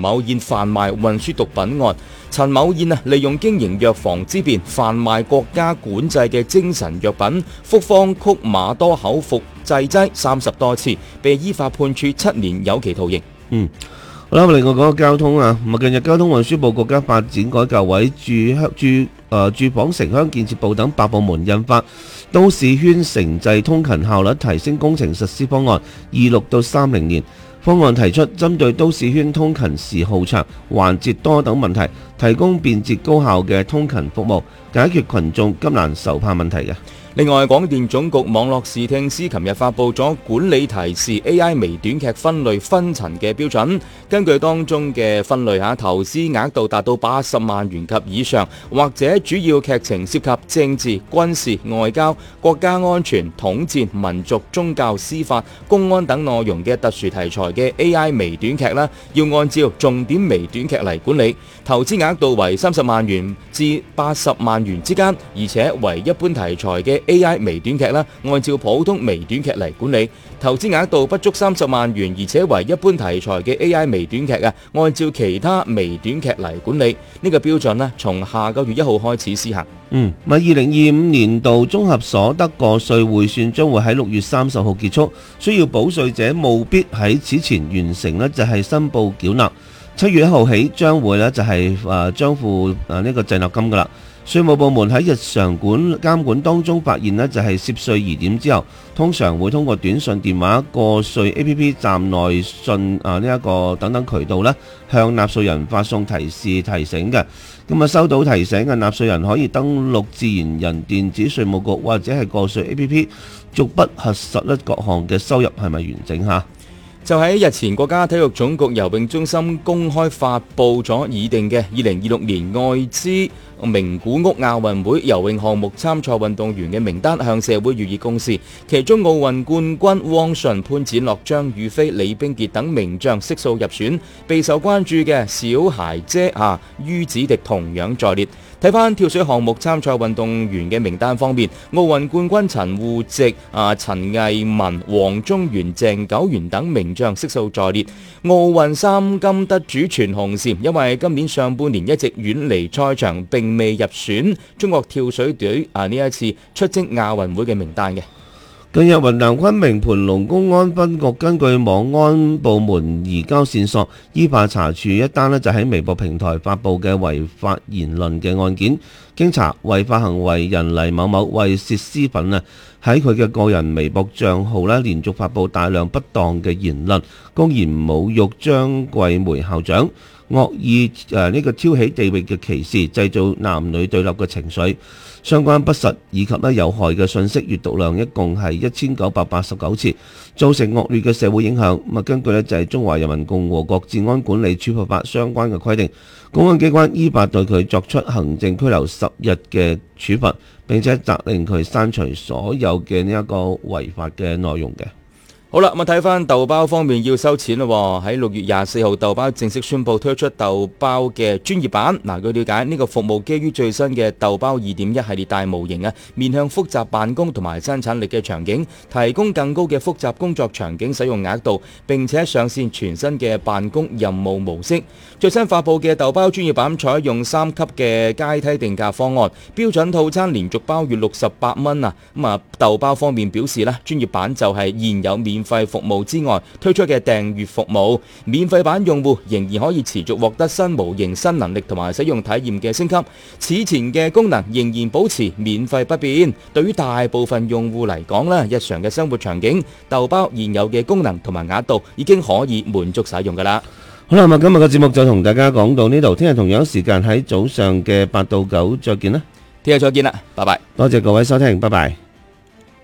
某燕販賣運輸毒品案。陳某燕利用經營藥房之便販賣國家管制嘅精神藥品複方曲馬多口服製劑30多次，被依法判處7年有期徒刑。 好啦，另外講個交通啊，近日交通運輸部、國家發展改革委、住房城鄉建設部等8部門印發都市圈城際通勤效率提升工程實施方案26到30年。方案提出針對都市圈通勤時耗長、環節多等問題，提供便捷高效嘅通勤服務，解決群眾急難愁盼問題嘅。 另外，廣電總局網絡視聽司琴日發布咗管理提示 AI 微短劇分類分層嘅標準，根據當中嘅分類投資額度達到80萬元及以上，或者主要劇情涉及政治、軍事、外交、國家安全、統戰、民族、宗教、司法、公安等內容嘅特殊題材嘅 AI 微短劇要按照重點微短劇嚟管理，投資額度為30萬元至80萬元之間，而且為一般題材嘅AI 微短劇按照普通微短劇嚟管理，投資額度不足30萬元，而且為一般題材嘅 AI 微短劇按照其他微短劇嚟管理。呢個標準從下個月1號開始施行。 2025年度綜合所得個稅匯算將會喺6月30號結束，需要補稅者務必喺此前完成就係申報繳納。7月1號起將會就係將付呢個滯納金噶啦。稅務部門喺日常監管當中發現就係涉稅疑點之後，通常會通過短信、電話、個稅 APP、站內信呢一個等等渠道向納稅人發送提示提醒嘅。咁收到提醒嘅納稅人可以登錄自然人電子稅務局或者係個稅 APP， 逐筆核實各項嘅收入係咪完整嚇。 就喺日前，國家體育總局游泳中心公開發布咗擬定嘅2026年愛知名古屋亞運會游泳項目參賽運動員嘅名單，向社會予以公示。其中奧運冠軍汪順、潘展樂、張雨霏、李冰潔等名將悉數入選，備受關注嘅小孩姐于子迪同樣在列。睇翻跳水項目參賽運動員嘅名單方面，奧運冠軍陳芋汐、陳藝文、黃宗元、鄭九元等名將悉數在列。奧運3金得主全紅嬋因為今年上半年一直遠離賽場，並未入選中國跳水隊呢一次出征亞運會嘅名單嘅。 近日雲南昆明盤龍公安分局根據網安部門移交線索，依法查處一單就喺微博平台發布嘅違法言論嘅案件。經查，違法行為人黎某某為泄私憤喺佢嘅個人微博帳號連續發布大量不當嘅言論，公然侮辱張桂梅校長，惡意呢個挑起地域嘅歧視，製造男女對立嘅情緒。相關不實以及有害嘅信息閱讀量一共係1989次，造成惡劣嘅社會影響。根據就係中華人民共和國治安管理處罰法相關嘅規定，公安機關依法對佢作出行政拘留10日嘅處罰，並且責令佢刪除所有嘅呢一個違法嘅內容嘅。 好啦，咁睇翻豆包方面要收錢咯。喺6月24號，豆包正式宣布推出豆包嘅專業版。據了解，呢個服務基於最新嘅豆包2.1系列大模型面向複雜辦公同埋生產力嘅場景，提供更高嘅複雜工作場景使用額度，並且上線全新嘅辦公任務模式。最新發布嘅豆包專業版採用3級嘅階梯定價方案，標準套餐連續包月68蚊豆包方面表示專業版就係現有免費服務之外推出嘅訂閱服務，免費版用戶仍然可以持續獲得新模型、新能力同埋使用體驗嘅升級。此前嘅功能仍然保持免費不變。對於大部分用戶嚟講日常嘅生活場景，豆包現有嘅功能同埋額度已經可以滿足使用噶啦。 好啦，今日嘅節目就同大家講到呢度，聽日同樣時間喺早上嘅8到9再見啦。 聽日再見啦，拜拜。 多謝各位收聽，拜拜。